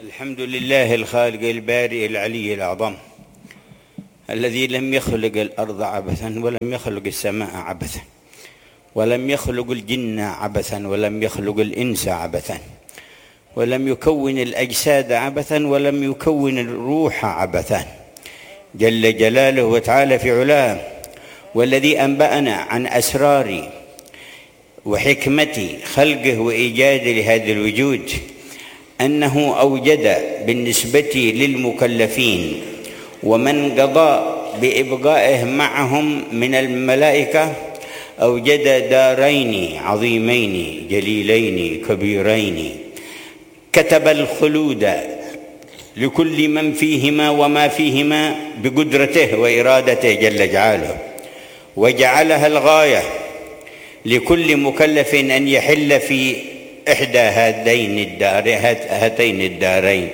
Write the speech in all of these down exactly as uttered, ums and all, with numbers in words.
الحمد لله الخالق البارئ العلي الأعظم الذي لم يخلق الأرض عبثا ولم يخلق السماء عبثا ولم يخلق الجن عبثا ولم يخلق الإنس عبثا ولم يكون الأجساد عبثا ولم يكون الروح عبثا جل جلاله وتعالى في علاه. والذي أنبأنا عن أسرار وحكمة خلقه وإيجاده لهذا الوجود أنه أوجد بالنسبة للمكلفين ومن قضى بإبقائه معهم من الملائكة أوجد دارين عظيمين جليلين كبيرين، كتب الخلود لكل من فيهما وما فيهما بقدرته وإرادته جل جلاله، وجعلها الغاية لكل مكلف أن يحل في إحدى هاتين الدار هاتين الدارين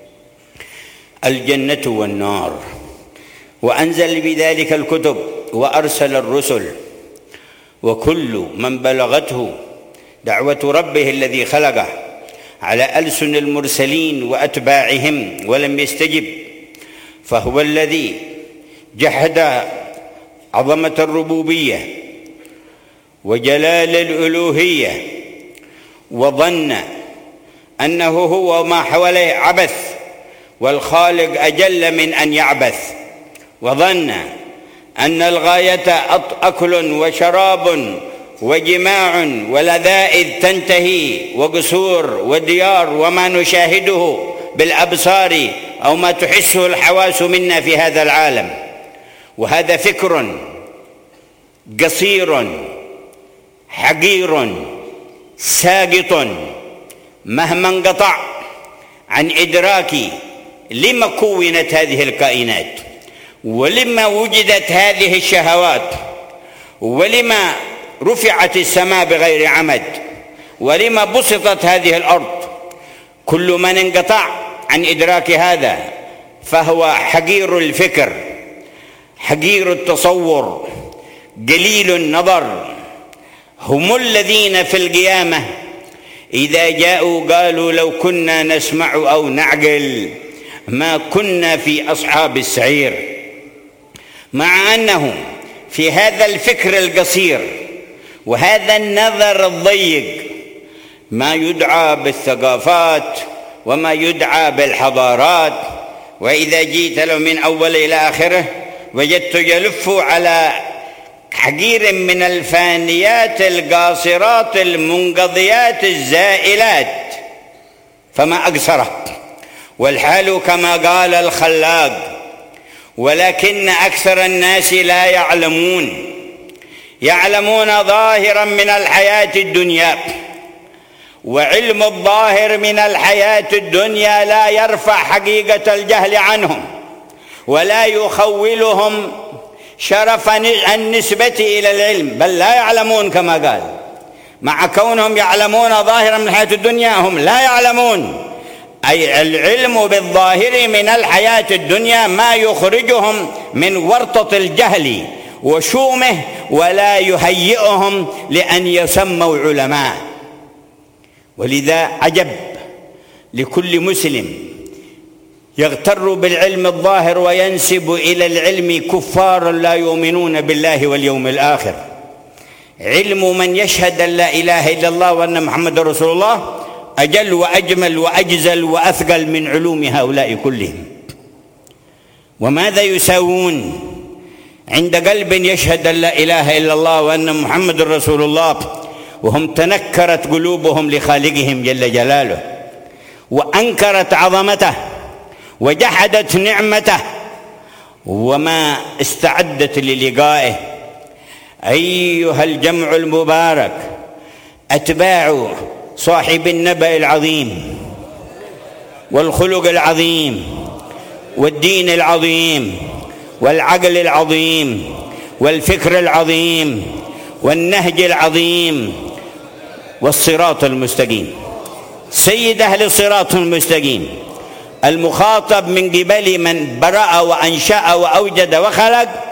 الجنة والنار، وأنزل بذلك الكتب وأرسل الرسل، وكل من بلغته دعوة ربه الذي خلقه على ألسن المرسلين وأتباعهم ولم يستجب فهو الذي جحد عظمة الربوبية وجلال الألوهية وظن أنه هو ما حوله عبث والخالق أجل من أن يعبث، وظن أن الغاية أكل وشراب وجماع ولذائذ تنتهي وقصور وديار وما نشاهده بالأبصار أو ما تحسه الحواس منا في هذا العالم. وهذا فكر قصير حقير ساقط مهما انقطع عن إدراك لما كونت هذه الكائنات ولما وجدت هذه الشهوات ولما رفعت السماء بغير عمد ولما بسطت هذه الأرض. كل من انقطع عن إدراك هذا فهو حقير الفكر حقير التصور قليل النظر. هم الذين في القيامة إذا جاءوا قالوا لو كنا نسمع أو نعقل ما كنا في أصحاب السعير، مع أنه في هذا الفكر القصير وهذا النظر الضيق ما يدعى بالثقافات وما يدعى بالحضارات، وإذا جيت له من أول إلى آخره وجدت يلف على حقير من الفانيات القاصرات المنقضيات الزائلات فما أقصره، والحال كما قال الخلاق. ولكن أكثر الناس لا يعلمون يعلمون ظاهرا من الحياة الدنيا، وعلم الظاهر من الحياة الدنيا لا يرفع حقيقة الجهل عنهم ولا يخولهم شرف النسبة إلى العلم، بل لا يعلمون كما قال. مع كونهم يعلمون ظاهرا من الحياة الدنيا هم لا يعلمون، أي العلم بالظاهر من الحياة الدنيا ما يخرجهم من ورطة الجهل وشومه ولا يهيئهم لأن يسموا علماء. ولذا عجب لكل مسلم يغتر بالعلم الظاهر وينسب إلى العلم كفار لا يؤمنون بالله واليوم الآخر. علم من يشهد أن لا إله إلا الله وأن محمد رسول الله أجل وأجمل وأجزل وأثقل من علوم هؤلاء كلهم. وماذا يساوون عند قلب يشهد أن لا إله إلا الله وأن محمد رسول الله وهم تنكرت قلوبهم لخالقهم جل جلاله وأنكرت عظمته وجحدت نعمته وما استعدت للقائه. أيها الجمع المبارك أتباع صاحب النبأ العظيم والخلق العظيم والدين العظيم والعقل العظيم والفكر العظيم والنهج العظيم والصراط المستقيم، سيد أهل الصراط المستقيم المخاطب من قبل من برأ وأنشأ وأوجد وخلق